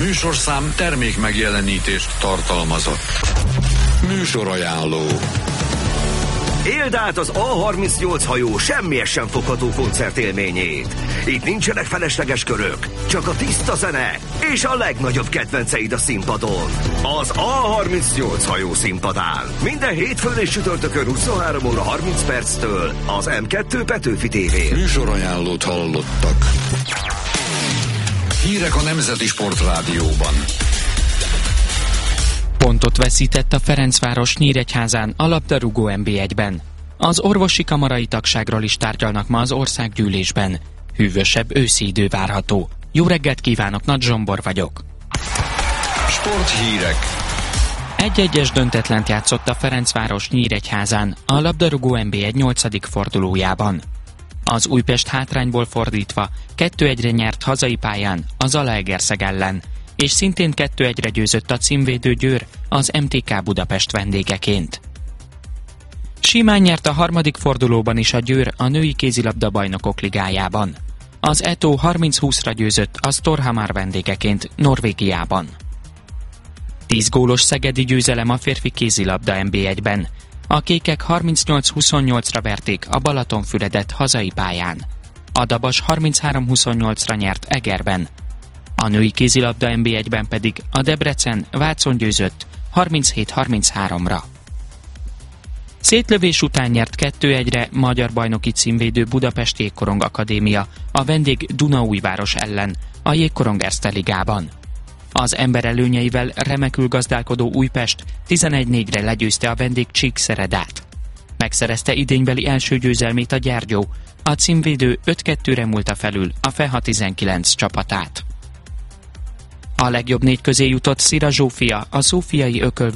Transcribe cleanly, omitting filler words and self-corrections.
műsorszám termék megjelenítést tartalmazott. Műsorajánló. Éld át az A38 hajó semmihez sem fogható koncertélményét. Itt nincsenek felesleges körök, csak a tiszta zene és a legnagyobb kedvenceid a színpadon. Az A38 hajó színpadán. Minden hétfőn és csütörtökön 23 óra 30 perctől az M2 Petőfi TV-n. Műsorajánlót hallottak. Hírek a Nemzeti Sportrádióban. Pontot veszített a Ferencváros Nyíregyházán a labdarúgó NB1-ben. Az orvosi kamarai tagságról is tárgyalnak ma az országgyűlésben. Hűvösebb őszi idő várható. Jó reggelt kívánok, Nagy Zsombor vagyok. Sporthírek. 1-1-es döntetlent játszott a Ferencváros Nyíregyházán a labdarúgó NB1 8. fordulójában. Az Újpest hátrányból fordítva 2-1-re nyert hazai pályán a Zalaegerszeg ellen, és szintén 2-1-re győzött a címvédő Győr az MTK Budapest vendégeként. Simán nyert a harmadik fordulóban is a Győr a női kézilabda bajnokok ligájában. Az Eto 30-20-ra győzött a Storhamar vendégeként Norvégiában. 10 gólos szegedi győzelem a férfi kézilabda NB1-ben. A kékek 38-28-ra verték a Balatonfüredet hazai pályán. A Dabas 33-28-ra nyert Egerben. A női kézilabda NB1-ben pedig a Debrecen Vácon győzött 37-33-ra. Szétlövés után nyert 2-1-re magyar bajnoki címvédő Budapest Jégkorong Akadémia a vendég Dunaújváros ellen a Jégkorong Erste Ligában. Az ember előnyeivel remekül gazdálkodó Újpest 11-4-re legyőzte a vendég Csíkszeredát. Megszerezte idénybeli első győzelmét a Gyergyó, a címvédő 5-2-re múlta felül a FEHA 19 csapatát. A legjobb 4 közé jutott Szira Zsófia a Szófiai Ököl